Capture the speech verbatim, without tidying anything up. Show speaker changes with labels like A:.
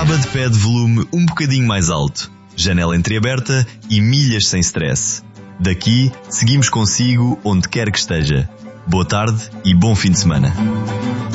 A: sábado pede volume um bocadinho mais alto, janela entreaberta e milhas sem stress. Daqui, seguimos consigo onde quer que esteja. Boa tarde e bom fim de semana.